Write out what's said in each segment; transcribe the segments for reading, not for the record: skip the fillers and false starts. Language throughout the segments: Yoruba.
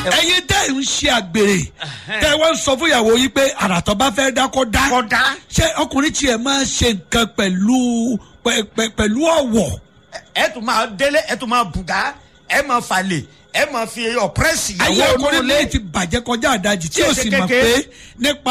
ẹ̀yin tẹ́ ń ṣe àgbèrè tẹ́ wọ́n sọ fún ìyàwó yìí pé àràtọ̀ bá fẹ́ dá kó dá ṣé ọkùnrin tiẹ̀ máa ṣe nǹkan pẹ̀lú ọ̀wọ̀. ẹ tún máa délé ẹ tún máa bùgá ẹ máa falè ẹ máa fi ọ̀pẹ́rẹ́sì ìyàwó ayé ọkùnrin lè ti bàjẹ́ kọjá àdájì tí o sì mọ̀ pé nípa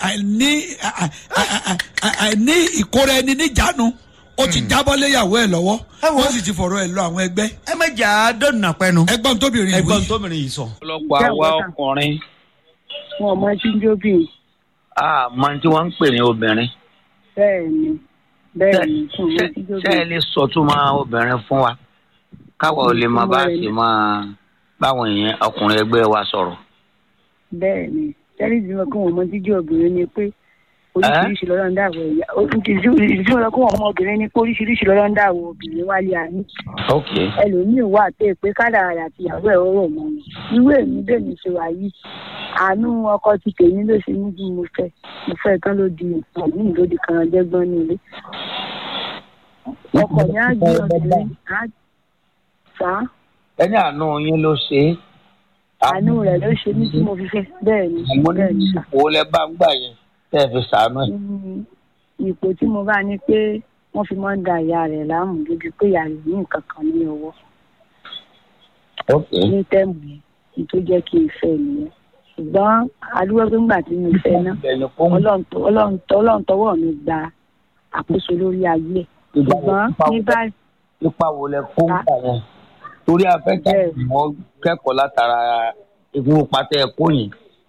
àìní ìkóra ẹni níjàánu ó ti jábọ́ léyàwó ẹ̀ lọ́wọ́ wọ́n sì ti fọ̀rọ̀ ẹ̀ lọ àwọn ẹgbẹ́. ẹ má jà á dọ̀nà pẹ́nu. ẹgbọ́n tóbìnrin yìí sọ. ọlọ́pàá àwa ọkùnrin. wọn ò mọ tí ń jóbìn. mọ tí wọ́n ń pè ní obìnrin. bẹ́ẹ̀ni fún mi tí jóbìn. ṣé ẹ lè sọ̀túnmọ̀ obìnrin fún wa káwa ò lè máa bá ṣe máa báwọn èèyàn ọkùnrin ẹgbẹ́ wa sọ̀rọ̀. bẹ́ẹ̀ni tẹ́lẹ̀ ìdíwọ́ kí wọ́n mọ tí jó obìnrin ni pé oríṣiríṣi lọ́dọ̀ ń dàwọ̀ ẹ̀yà ìdíwọ́ kí wọ́n mọ obìnrin ni pé oríṣiríṣi lọ́dọ̀ ń dàwọ̀ obìnrin wálé àní. ẹlòmíín wà tẹ́ pé kádàrá àti ìyàwó ẹ̀ rọ̀ mọ́ mi irú èmi bẹ́ẹ̀ mi ṣe wà yìí àánú ọkọ ti tèmi ló ṣe ní bí mo fẹ́ tán ló di nǹkan ní ìlódì kan jẹ́gbọ́n ní ilé. ọkọ mi á gbé obìnrin á fà á. ẹni àánú yín ló ṣe é. àánú rẹ̀ ló ṣe ní tí mo fi fẹ́ bẹ́ẹ̀ ni. àmọ́ ní ipò lẹ bá ń gbà yẹn tẹ́ ẹ fi ṣàánú ẹ̀. ipò tí mo bá ní pé wọ́n fi máa ń da ìyá rẹ̀ láàmú débi pé ìyá rẹ̀ ní nǹkan kan ní ọwọ́. ní tẹ́ẹ̀mù yẹn tó jẹ́ kí n fẹ́ nìyẹn ṣùgbọ́n adúgbò pé ńgbà tí mo fẹ́ ná ọlọ́run tọwọ́ mi gba àkóso lórí ayé ẹ̀ ṣùgbọ́n ní báyìí. ipa wo lẹ kó ń gbà yẹn torí afẹ́kẹ́ ìmọ̀ kẹ́kọ̀ọ́ látara ìfowópamọ́ ẹ̀kọ́ yìí.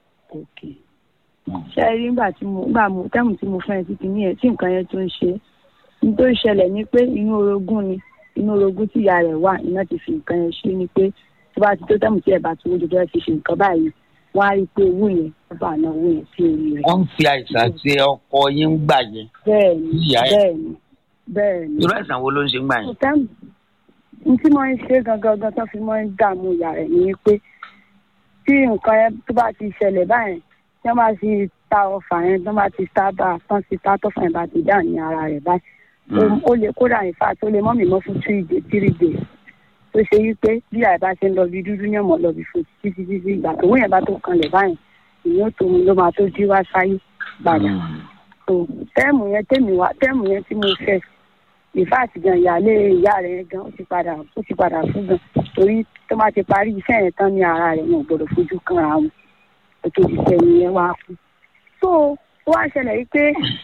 ṣe rí nígbà tẹ́mù tí mo fẹ́ títí ní ẹ̀ tí nǹkan yẹn tó ń ṣe nítorí ìṣẹ̀lẹ̀ ni pé inú orogún tí ìyá rẹ̀ wà iná ti fi nǹkan yẹn ṣe ni pé tó bá ti tó tẹ́mù tí ẹ̀ bá ti wójú tó ẹ̀ fi ṣe nǹkan báyìí wọ́n á rí i pé owó yẹn wọ́n bá ná owó yẹn sí orí rẹ̀. wọ́n ń fi àìsàn ṣe ọkọ yín ń gbà yẹn. bẹ́ẹ̀ni. irú àìsàn wo ló ń ṣe ń gbà yẹn. n tí wọ́n ń ṣe gangan tó fi mọ́ ń dààmú ìyá rẹ̀ ni pé tí nǹkan yẹn tó bá ti ṣẹlẹ̀ báyẹn tí wọ́n bá ti ta ọfà yẹn tó bá ti sábà tán sí tátọ́fà yẹn bá ti dà ní ara rẹ̀ báyìí ó lè kódà in fact ó lè mọ́ mi mọ́ fún 3 days tó ṣe wípé bí àìbá ṣe ń lọ bí dúdú ní ọmọ lọ bí fún títí ìgbà tó wọ́n yẹn bá tó kanlẹ̀ báyìí ìyẹn tó ló máa tó jí wá sáyé padà. tẹ́ẹ̀mù yẹn tí mo fẹ́ ìfáàtì gan ìyáálé ìyá rẹ̀ gan ó ti padà fún gan torí tó bá ti parí iṣẹ́ yẹn tán ní ara rẹ̀ wọn ò gbọ́dọ̀ fojú kan ara wọn ètò ìṣẹ̀yìn yẹn wá fún. tó ó wá ṣẹlẹ̀ yìí pé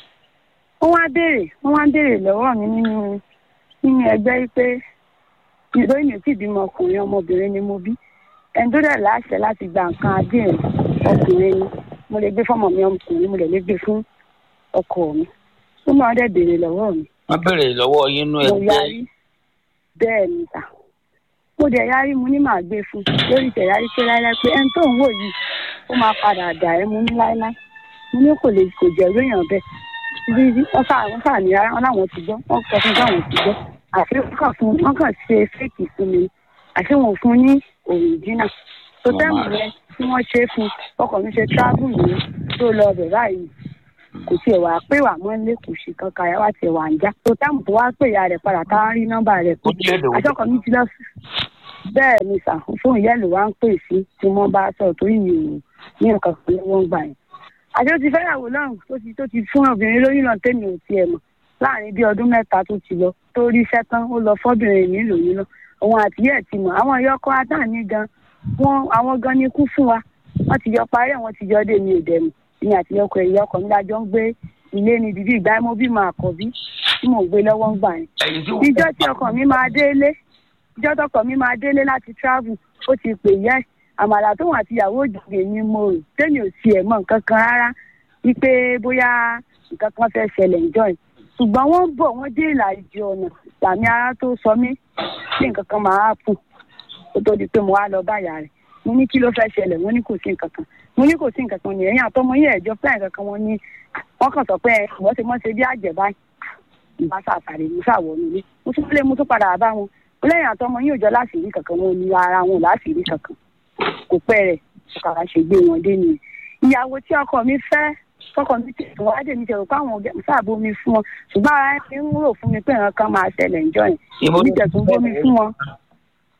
wọ́n wá béèrè lọ́wọ́ mi nínú ẹgbẹ́ yìí pé ìròyìn mi ti bímọ ọkùnrin ọmọbìnrin ni mo bí ẹni tó dẹ̀ láṣẹ láti gba nǹkan adéhùn ọkùnrin ni mo lè gbé fọ́mọ mi ọmọkùnrin mo lè gbé fún ọkọ mi ó máa dẹ̀ béèrè lọ́wọ́ mi. wọ́n béèrè lọ́wọ́ yín nú ẹgbẹ́. mo yarí bẹ́ẹ̀ ni ta mo dẹ̀ yarí mo ní màá gbé fún lórí ìtẹ̀yárí pé láíláí pé ẹni tó ń wò yìí ó máa padà dà ẹ́ mo ní láíláí mo ní kò jẹ́ lóyàn bẹ́ẹ̀ bí wọ́n fà ní rárá wọn láwọn ti gbọ́ wọ́n sọ fún káwọn ti gbọ́ àfi wọ́n kàn ṣe fẹ́ẹ̀kì fún mi àfi wọn fún ní òrìjínà tó tẹ́mù rẹ tí wọ́n ṣe fún ọkọ̀ mi ṣe travel yìí tó lọ bẹ̀ báyìí kò tiẹ̀ wá pé wà mọ́lé kò ṣe kankan ẹ̀ wá tiẹ̀ wà ń já tó tẹ́mù tó wá pè ya rẹ̀ padà tá a rí nọ́mbà rẹ̀ pé àṣọkọ̀ mi ti lọ sí bẹ́ẹ̀ ni sà fún ìyẹ́lò wa ń pè sí tí wọ́n bá sọ̀rọ̀ torí mi ò ní nǹkan kan lọ́wọ́ ń gbà yẹn àjọ ti fẹ́yàwó lọ́rùn tó ti fún obìnrin lóyún náà tẹ́mi ò tiẹ̀ mọ̀ láàrin bí ọdún mẹ́ta tó ti lọ tó rí iṣẹ́ tán ó lọ fọ́bìnrin mi lòyún lọ òun àtìyẹ́ ti mọ̀ àwọn ìyọkọ atáàní gan àwọn gan ni kú fún wa wọ́n ti yọ parí wọ́n ti yọ dé mi ò dẹ̀mù ní àtìyọkọ ìyọkọ mi lájọ ń gbé ilé ní bíbí ìgbà mo bímọ àkọ́bí tí mò ń gbé lọ́wọ́ ń gbà yẹn ìjọ́ tí ọkọ mi máa délé láti travel ó ti pè yẹ́ àmàlà tóun àti ìyàwó òjòjì ni mo rò tẹ́mi ò tiẹ̀ mọ̀ nǹkan kan rárá wípé bóyá nǹkan kan fẹ́ ṣẹlẹ̀ ìjọ yìí ṣùgbọ́n wọ́n bọ̀ wọ́n dé ìlàjì ọ̀nà tàmí ara tó sọ mí sí nǹkan kan máa pù ó tó di pé mo wá lọ báyà rẹ̀ mo ní kí ló fẹ́ ṣẹlẹ̀ wọ́n ní kò sí nǹkan kan mo ní kò sí nǹkan kan nìyẹn àtọmọ yẹn ẹ̀jọ́ fúláì kankan wọn ní wọ́n kàn sọ pé wọ́n ṣe bí àjẹ́ báyìí ìbá sàtàrí mo ṣàwọ̀ nílé mo tún lé mo tún padà bá wọn lẹ́yìn àtọmọ yẹn òjọ́ láṣìírí kankan wọn ní ara wọn láṣìírí kankan kò pẹ́ rẹ̀ ọ̀kadà ṣe gbé wọn dé nìyẹn ìyàwó tí ọkọ mi fẹ́ tọkọ mi ti wá dé mi ṣe rò pé àwọn sáàbò mi fún wọn ṣùgbọ́n ara ẹni ń rò fún mi pé nǹkan kan máa ṣẹlẹ̀ ńjọ́ yẹn níjẹ̀ tó ń bómi fún wọn.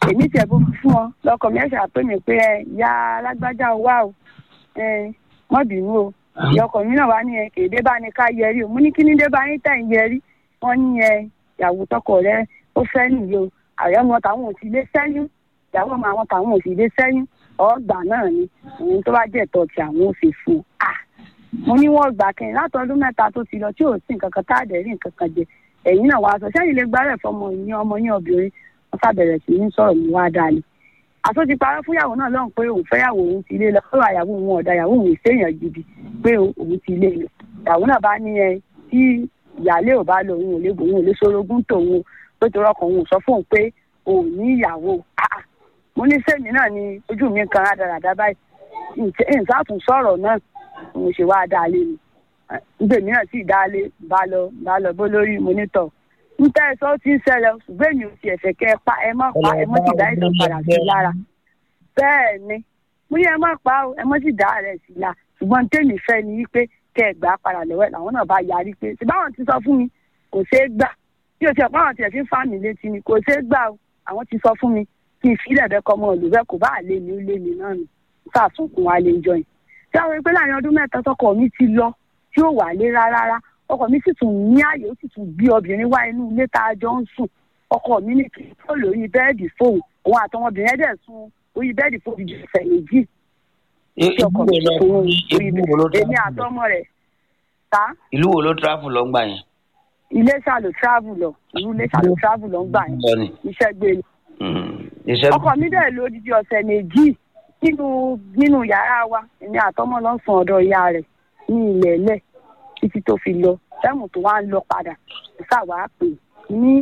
èmi tẹ̀ bó fún ọ lọkọ̀ mi ẹ̀ṣà pé mi pé ìyá alágbájá wà o mọ́ bínú o ìyá ọkọ̀ mi náà wá ní kéde bá ní ká yẹrí o mo ní kí ní dé bá yín tẹ̀ ń yẹrí wọ́n ní ìyàwó tọkọ rẹ ó fẹ́ nìyí o ààrẹ ọmọ táwọn ò sì lé sẹ́yìn ìyàwó ọmọ àwọn táwọn ò sì lé sẹ́yìn ọgbà náà ni òun tó bá jẹ́ ẹ̀tọ́ tí àwọn ò fi fún mo ní wọ́n gbà kẹ́yìn látọdún 3 tó ti lọ tí ò sí nǹkan kan tá àdẹ̀rí nǹkan kan jẹ ẹ̀yìn náà wàá sọ sẹ́yìn lè gbárẹ̀ fọmọ yín ọmọ yín obìnrin wọ́n sábẹ̀rẹ̀ sí ní sọ̀rọ̀ ní wàá dalẹ̀ àtó ti parọ́ fúnyàwó náà lọ́hùn pé òun fẹ́yàwó òun ti lé lọ pé àyàwó òun ọ̀dà ìyàwó òun ìṣèyàn gidi pé òun ti lé lọ ìyàwó náà bá ní tí ìyáálé ò bá lọ òun ò lè sorogún tòun pé torí ọkọ òun sọ fóun pé òun ní ìyàwó mo ní sẹ́mi náà ni ojú mi kan rádaràdá báyìí ìsáàtún sọ̀rọ̀ náà mo ṣe wá dalé ni nígbè mìíràn sì dalé bá lọ bó lórí mọ́nítọ̀ níta ẹ̀sọ́ tí ń ṣẹlẹ̀ ṣùgbọ́n èmi ò tiẹ̀ fẹ́ kẹ́ ẹ má pa ẹ mọ́ sì dá ìtàn padà sí lára bẹ́ẹ̀ ni mo ní ẹ má pa ẹ mọ́ sì dá rẹ̀ sí la ṣùgbọ́n tèmi fẹ́ ni wípé kẹ́ ẹ gbà á padà lọ́wọ́ ẹ̀ làwọn náà bá yarí pé ṣe báwọn ti sọ fún mi kò ṣeé gbà bí o ti ẹ̀ báwọn tiẹ̀ fi ń fà mí létí ni kò ṣeé gbà o àwọn ti sọ fún mi kí n filẹ̀ bẹ́ẹ̀ kọ́ ọmọ olùbẹ́ kò bá lé mi ó lé mi náà nù sàtúnkùn wa lè jọyìn tí àwọn ẹgbẹ́ láàrin ọdún 3 tọkọ mi ti lọ tí ó wà lé rárá ọkọ mi sì tún ní ààyè ó sì tún gbé obìnrin wá inú ilé tá a jọ ń sùn ọkọ mi ní kí n tó lórí bẹ́ẹ̀dì fóun òun àtọmọbìnrin ẹ̀dẹ̀ sùn orí bẹ́ẹ̀dì fóun ju ìfẹ́ méjì tí ọkọ mi ti fóun orí bẹ́ẹ̀dì èmi àtọmọ rẹ̀ ta. ìlú wo ló travel lọ ń gbà yẹn. Iléṣà ló travel lọ ìlú Iléṣà ló travel lọ ń gbà yẹn iṣẹ́ gbé ni. ọkọ mi dẹ̀ ló odidi ọ̀sẹ̀ méjì nínú yàrá wa èmi àtọmọ lọ sùn ọ̀dọ̀ ìyá rẹ̀ ní ilẹ̀ ẹlẹ̀ títí tó fi lọ sẹ́mù tó wá ń lọ padà ṣàwá pè ní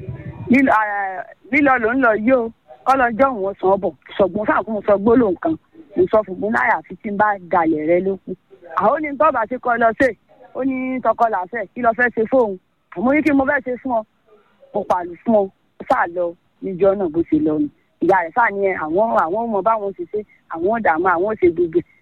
lílọ ló ń lọ yìí o kọ́lọ́jọ́ òun sàn ọ̀bọ̀ ṣọ̀gbọ́n fáàkùn sọ gbólóhùn kan mo sọ fún mi láyà fi tí ń bá dalẹ̀ rẹ lókun àwọn ní tọ́ba ti kọ́ lọ sí ó ní tọkọ làṣẹ kí lọ fẹ́ ṣe fóun àmọ́ ní kí mo fẹ́ ṣe fún ọ mo pàlù fún ọ sáà lọ níjọ́ náà bó ṣe lọ ni ìyá rẹ̀ sáà ní àwọn ọmọ báwọn ṣe ṣe àwọn dààmú àwọn ṣe gbogbo